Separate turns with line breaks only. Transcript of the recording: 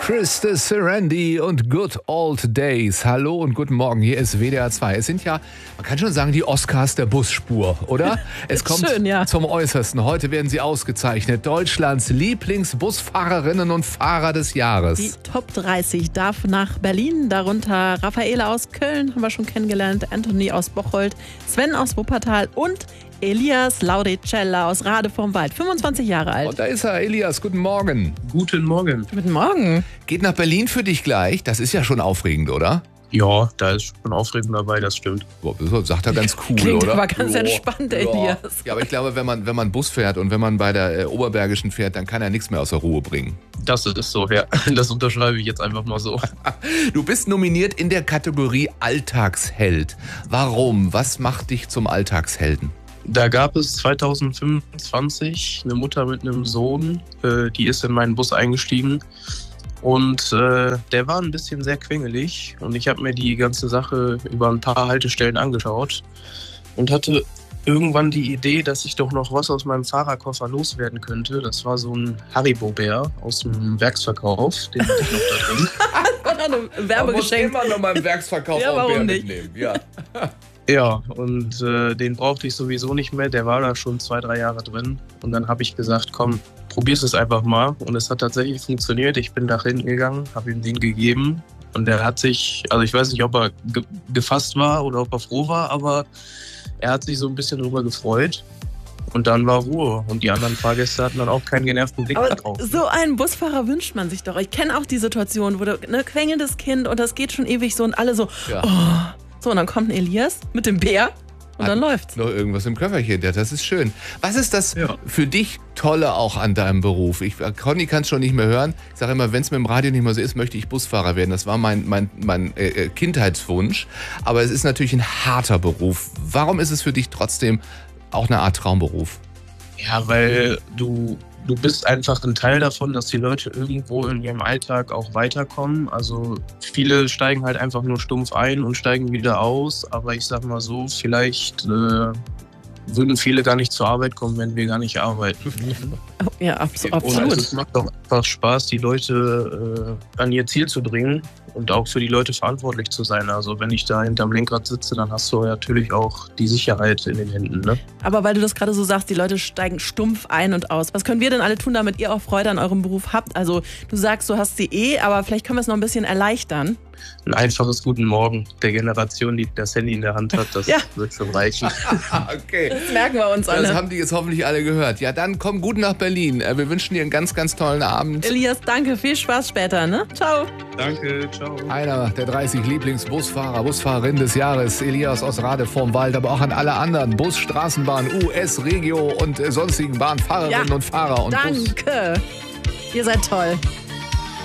Krista Serendi und Good Old Days. Hallo und guten Morgen, hier ist WDR 2. Es sind ja, man kann schon sagen, die Oscars der Busspur, oder? Es kommt
schön, ja.
zum Äußersten. Heute werden sie ausgezeichnet. Deutschlands Lieblingsbusfahrerinnen und Fahrer des Jahres.
Die Top 30 darf nach Berlin, darunter Raffaele aus Köln, haben wir schon kennengelernt, Anthony aus Bocholt, Sven aus Wuppertal und Elias Lauricella aus Rade vom Wald, 25 Jahre alt.
Und da ist er, Elias. Guten Morgen.
Guten Morgen.
Guten Morgen.
Geht nach Berlin für dich gleich. Das ist ja schon aufregend, oder?
Ja, da ist schon Aufregung dabei, das stimmt.
Boah, das sagt er ganz cool,
Klingt
oder?
aber ganz entspannt, Elias.
Ja, aber ich glaube, wenn man Bus fährt und wenn man bei der Oberbergischen fährt, dann kann er nichts mehr aus der Ruhe bringen.
Das ist so, ja. Das unterschreibe ich jetzt einfach mal so.
Du bist nominiert in der Kategorie Alltagsheld. Warum? Was macht dich zum Alltagshelden?
Da gab es 2025 eine Mutter mit einem Sohn, die ist in meinen Bus eingestiegen. Und der war ein bisschen sehr quengelig und ich habe mir die ganze Sache über ein paar Haltestellen angeschaut und hatte irgendwann die Idee, dass ich doch noch was aus meinem Fahrerkoffer loswerden könnte. Das war so ein Haribo-Bär aus dem Werksverkauf, den hatte ich noch da drin.
Das war noch ein Werbegeschenk.
Man muss immer noch mal im Werksverkauf
Ja,
auch
warum
Bär
nicht?
mitnehmen. Ja.
Ja, und den brauchte ich sowieso nicht mehr. Der war da schon 2-3 Jahre drin. Und dann habe ich gesagt, komm, probier's es einfach mal. Und es hat tatsächlich funktioniert. Ich bin nach hinten gegangen, habe ihm den gegeben. Und der hat sich, also ich weiß nicht, ob er gefasst war oder ob er froh war, aber er hat sich so ein bisschen drüber gefreut. Und dann war Ruhe. Und die anderen Fahrgäste hatten dann auch keinen genervten Blick
Aber
darauf.
so einen Busfahrer wünscht man sich doch. Ich kenne auch die Situation, wo du quengelndes Kind und das geht schon ewig so und alle so,
Ja.
oh. So, und dann kommt ein Elias mit dem Bär und dann läuft's.
Noch irgendwas im Köfferchen, ja, das ist schön. Was ist das
Ja.
für dich Tolle auch an deinem Beruf? Conny kann es schon nicht mehr hören. Ich sage immer, wenn es mit dem Radio nicht mehr so ist, möchte ich Busfahrer werden. Das war mein Kindheitswunsch. Aber es ist natürlich ein harter Beruf. Warum ist es für dich trotzdem auch eine Art Traumberuf?
Ja, weil du bist einfach ein Teil davon, dass die Leute irgendwo in ihrem Alltag auch weiterkommen. Also viele steigen halt einfach nur stumpf ein und steigen wieder aus. Aber ich sag mal so, vielleicht würden viele gar nicht zur Arbeit kommen, wenn wir gar nicht arbeiten.
Oh, ja,
Und
absolut.
es macht auch einfach Spaß, die Leute an ihr Ziel zu bringen und auch für die Leute verantwortlich zu sein. Also wenn ich da hinterm Lenkrad sitze, dann hast du natürlich auch die Sicherheit in den Händen. Ne?
Aber weil du das gerade so sagst, die Leute steigen stumpf ein und aus. Was können wir denn alle tun, damit ihr auch Freude an eurem Beruf habt? Also du sagst, du hast sie aber vielleicht können wir es noch ein bisschen erleichtern.
Ein einfaches Guten Morgen der Generation, die das Handy in der Hand hat, das
Ja.
wird schon reichen.
Okay.
Das merken wir uns
Das
alle.
haben die jetzt hoffentlich alle gehört. Ja, dann komm gut nach Berlin. Wir wünschen dir einen ganz, ganz tollen Abend.
Elias, danke, viel Spaß später, ne? Ciao.
Danke, ciao.
Einer der 30 Lieblingsbusfahrer, Busfahrerinnen des Jahres, Elias aus Rade vorm Wald, aber auch an alle anderen Bus, Straßenbahn, US, Regio und sonstigen Bahnfahrerinnen und Fahrer und Bus.
Danke. Ihr seid toll.